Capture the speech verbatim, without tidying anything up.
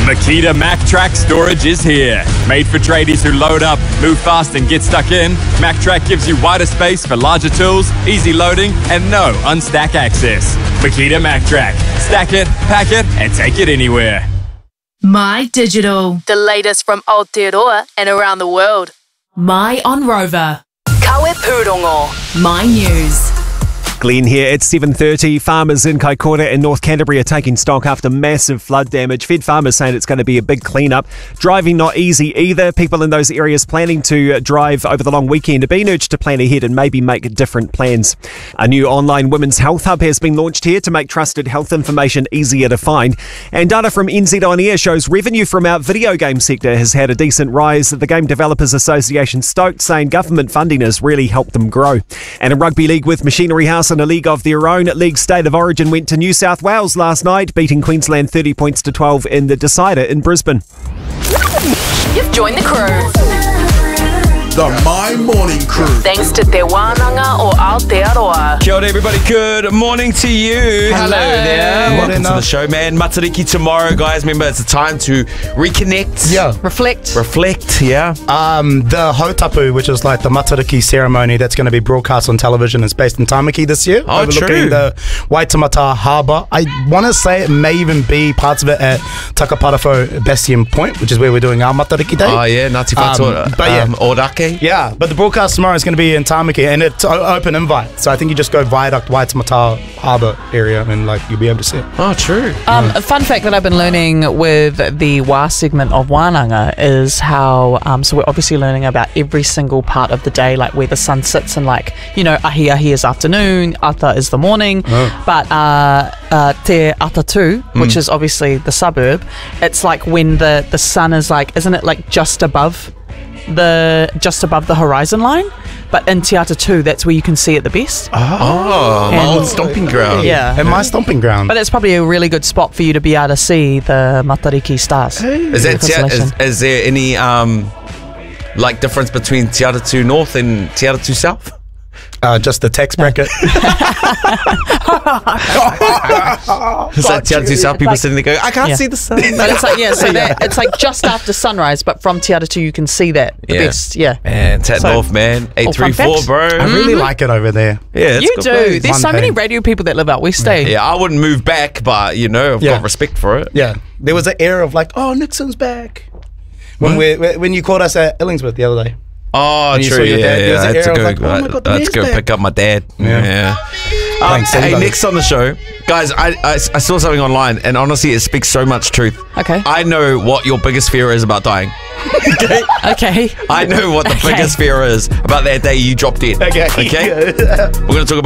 Makita MacTrack Storage is here. Made for tradies who load up, move fast and get stuck in, MacTrack gives you wider space for larger tools, easy loading and no unstack access. Makita MacTrack. Stack it, pack it and take it anywhere. My Digital. The latest from Aotearoa and around the world. My On Rover. Kawe Pūrongo. My News. Glenn here at seven thirty. Farmers in Kaikoura in North Canterbury are taking stock after massive flood damage. Fed farmers saying it's going to be a big clean-up. Driving not easy either. People in those areas planning to drive over the long weekend are being urged to plan ahead and maybe make different plans. A new online women's health hub has been launched here to make trusted health information easier to find. And data from N Z On Air shows revenue from our video game sector has had a decent rise. The Game Developers Association stoked, saying government funding has really helped them grow. And in rugby league with Machinery House in a league of their own, League State of Origin went to New South Wales last night, beating Queensland thirty points to twelve in the decider in Brisbane. You've joined the crew. The My Morning Crew. Thanks to Te Wānanga o Aotearoa. Kia ora everybody, good morning to you. Hello. there. Morning, Welcome to uh, the show, man. Matariki tomorrow, guys. Remember, it's a time to reconnect. Yeah. Reflect. Reflect, yeah. Um, the Hautapu, which is like the Matariki ceremony that's going to be broadcast on television, is based in Tamaki this year, Oh, overlooking true. the Waitemata Harbour. I want to say it may even be parts of it at Takaparafo Bastion Point, which is where we're doing our Matariki Day. Oh, yeah, Ngāti Whātua, Um, but yeah. um, Orake. Yeah, but the broadcast tomorrow is going to be in Tamaki, and it's o- open invite. So I think you just go Viaduct Waitemata Harbour area, and like you'll be able to see it. Oh, true. Um, a fun fact that I've been learning with the Wā segment of Wānanga is how, um, so we're obviously learning about every single part of the day, like where the sun sits, and like, you know, ahi ahi is afternoon, ata is the morning, Oh. but uh, uh, te atatu, which is obviously the suburb, it's like when the, the sun is like, isn't it like just above the just above the horizon line? But in Te Atatu, that's where you can see it the best. Oh, my And- old stomping ground. Yeah. And my stomping ground. But it's probably a really good spot for you to be able to see the Matariki stars. Is, that, The is, constellation. is there any um, like difference between Te Atatu North and Te Atatu South? Uh, just the tax bracket. Is that Te Atatu South people Like- sitting there going, I can't Yeah. see the sun. But it's like, yeah, so that it's like just after sunrise, but from Te Atatu you can see that the Yeah. best. Yeah. Man, Tat So- North, man. Oh, fun eight three four, fact. bro. I really like it over there. Yeah, it's You good do. place. There's so Fun many thing. radio people that live out west, eh? Yeah, I wouldn't move back, but you know, I've Yeah. got respect for it. Yeah, there was an era of like, oh, Nixon's back. When we when you called us at Illingsworth the other day. Oh, And you true. saw your Yeah, dad, there yeah. was I an had to era go, of like, oh my God, the I had to mayor's go back. pick up my dad. Yeah. Yeah. Um, Thanks, hey, everybody. next on the show, guys, I, I I saw something online, and honestly, it speaks so much truth. Okay. I know what your biggest fear is about dying. Okay. I know what the Okay. biggest fear is about that day you dropped dead. Okay. Okay. We're gonna talk about.